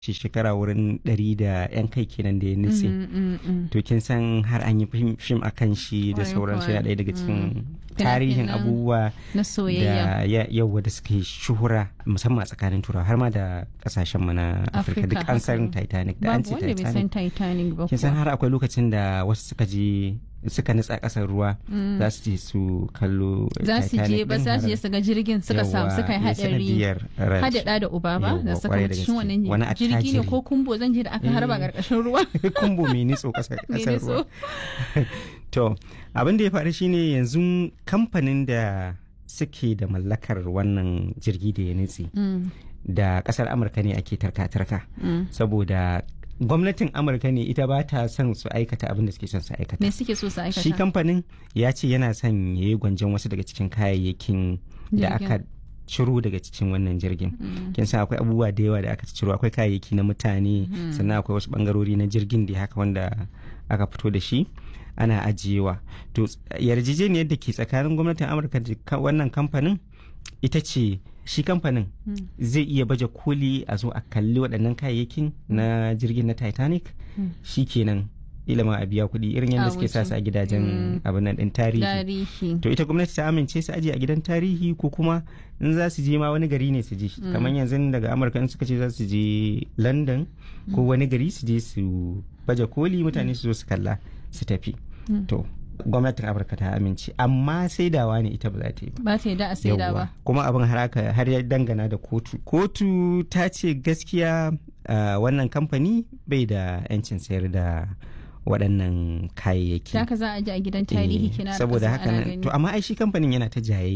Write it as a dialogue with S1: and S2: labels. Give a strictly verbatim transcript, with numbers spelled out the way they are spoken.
S1: shi shekara wurin ɗari da yan kai kenan da ya nutse. To kin san har an yi fim a kan shi da sauransu, yana ɗaya daga cikin tarihin abubuwa
S2: na soyayya
S1: da yau da suka yi shuhura musamman a tsakanin turawa har ma da kasashen mu na Afirka. Duk an san Titanic da an ce Titanic. Kin san har akwai lokacin da wasu suka je suka nutsa kasar ruwa za su je su kallo
S2: za su je ba za su je su ga jirgin suka samu suka yi hadari hadada da uba ba da suka mutu cikin wannan jirgi ne ko kumbo zan je da aka harba karkashin ruwa
S1: kumbo mai nitso kasar ruwa. To abin da ya faru shine yanzu kamfanin da suke da mallakar wannan jirgi da ya nutse da kasar Amurka ne ake tarka-tarka saboda gwamnatin Amurka ne ita ba ta son su aikata abin da suke son su aikata.
S2: Me suke so su aikata?
S1: Shi kamfanin ya ce yana son ya yi gwanjon wasu daga cikin kayayyakin da aka ciro daga cikin wannan jirgin. Kin san akwai abubuwa da yawa da aka ciro, akwai kayayyaki na mutane, sannan akwai wasu bangarori na jirgin da haka wanda aka fito da shi ana ajiyewa. To yarjejeniyar da ke tsakanin gwamnatin Amurka da wannan kamfanin ita ce shi kamfanin mm. zai iya baje koli a zo a kalli waɗannan kayayyakin na jirgin na Titanic mm. shi kenan ilima a biya kuɗi irin yadda suke sa su a gidajen mm. abin nan ɗin tarihi. To ita gwamnati ta amince su aje a gidan tarihi ko kuma in za su je ma wani gari ne su je mm. kamar yanzu daga Amurka in suka ce za su je London mm. ko wani gari su je su baje koli mutane su zo su kalla su tafi. Mm. To gwamnatin Amurka ta amince amma saidawa ne ita ba za ta yi
S2: ba ta yi da a saida ba
S1: kuma abin har aka har ya dangana da kotu kotu ta ce gaskiya uh, wannan kamfani bai da yancin sayar da waɗannan kayayyaki
S2: haka za a ji a gidan tarihi kina
S1: saboda haka to amma ai shi kamfanin yana ta jaye